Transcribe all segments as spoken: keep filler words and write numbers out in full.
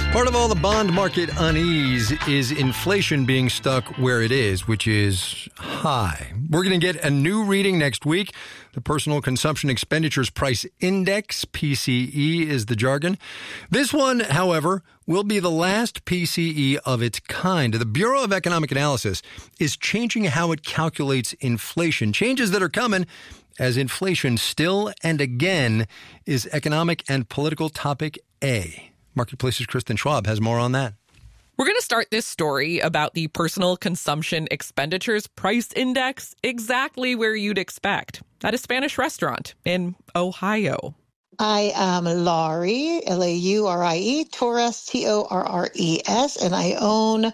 Part of all the bond market unease is inflation being stuck where it is, which is high. We're going to get a new reading next week. The Personal Consumption Expenditures Price Index, P C E is the jargon. This one, however, will be the last P C E of its kind. The Bureau of Economic Analysis is changing how it calculates inflation, changes that are coming as inflation still and again is economic and political topic A. Marketplace's Kristen Schwab has more on that. We're going to start this story about the Personal Consumption Expenditures Price Index exactly where you'd expect, at a Spanish restaurant in Ohio. I am Laurie, L A U R I E, Torres, T O R R E S, and I own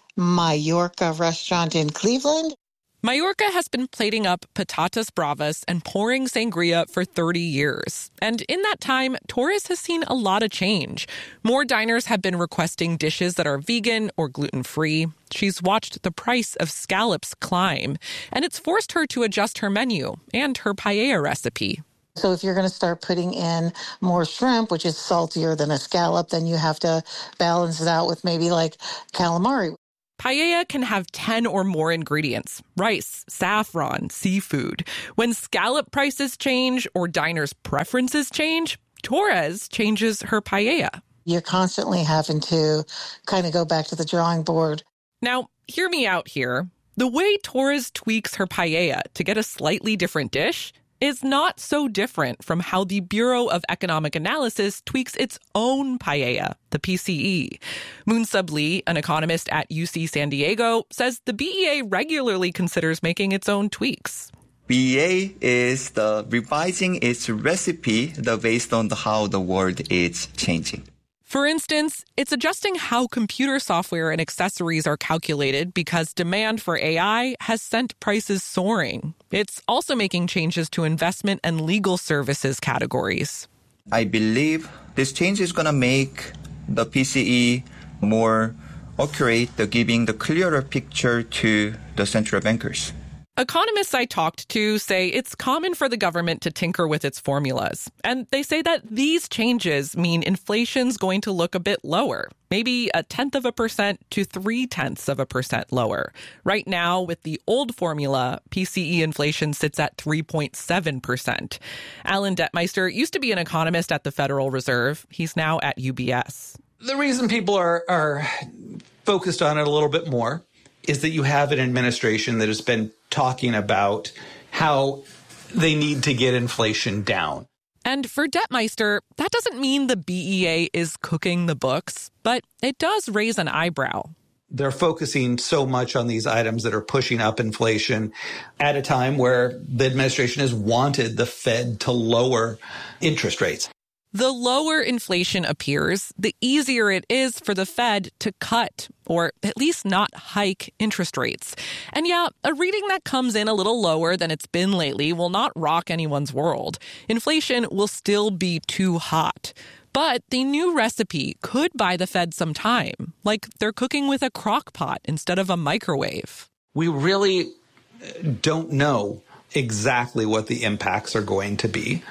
Mallorca restaurant in Cleveland. Mallorca has been plating up patatas bravas and pouring sangria for thirty years. And in that time, Torres has seen a lot of change. More diners have been requesting dishes that are vegan or gluten-free. She's watched the price of scallops climb, and it's forced her to adjust her menu and her paella recipe. So if you're going to start putting in more shrimp, which is saltier than a scallop, then you have to balance it out with maybe like calamari. Paella can have ten or more ingredients: rice, saffron, seafood. When scallop prices change or diners' preferences change, Torres changes her paella. You're constantly having to kind of go back to the drawing board. Now, hear me out here. The way Torres tweaks her paella to get a slightly different dish is not so different from how the Bureau of Economic Analysis tweaks its own paella, the P C E. Moonsub Lee, an economist at U C San Diego, says the B E A regularly considers making its own tweaks. B E A is the revising its recipe the based on the how the world is changing. For instance, it's adjusting how computer software and accessories are calculated because demand for A I has sent prices soaring. It's also making changes to investment and legal services categories. I believe this change is going to make the P C E more accurate, the giving the clearer picture to the central bankers. Economists I talked to say it's common for the government to tinker with its formulas. And they say that these changes mean inflation's going to look a bit lower, maybe a tenth of a percent to three tenths of a percent lower. Right now, with the old formula, P C E inflation sits at three point seven percent. Alan Detmeister used to be an economist at the Federal Reserve. He's now at U B S. The reason people are, are focused on it a little bit more is that you have an administration that has been talking about how they need to get inflation down. And for Detmeister, that doesn't mean the B E A is cooking the books, but it does raise an eyebrow. They're focusing so much on these items that are pushing up inflation at a time where the administration has wanted the Fed to lower interest rates. The lower inflation appears, the easier it is for the Fed to cut, or at least not hike, interest rates. And yeah, a reading that comes in a little lower than it's been lately will not rock anyone's world. Inflation will still be too hot. But the new recipe could buy the Fed some time, like they're cooking with a crock pot instead of a microwave. We really don't know exactly what the impacts are going to be.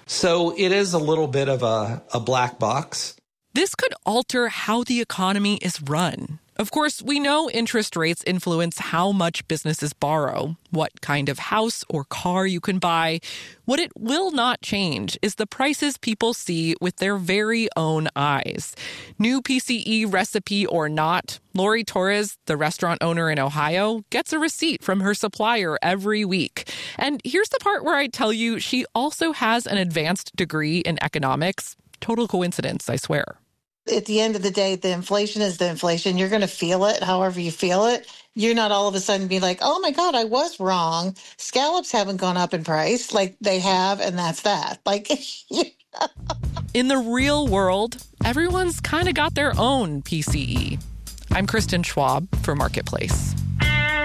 So it is a little bit of a, a black box. This could alter how the economy is run. Of course, we know interest rates influence how much businesses borrow, what kind of house or car you can buy. What it will not change is the prices people see with their very own eyes. New P C E recipe or not, Lori Torres, the restaurant owner in Ohio, gets a receipt from her supplier every week. And here's the part where I tell you she also has an advanced degree in economics. Total coincidence, I swear. At the end of the day, the inflation is the inflation. You're going to feel it however you feel it. You're not all of a sudden be like, oh my God, I was wrong. Scallops haven't gone up in price like they have, and that's that. Like, in the real world, everyone's kind of got their own P C E. I'm Kristen Schwab for Marketplace.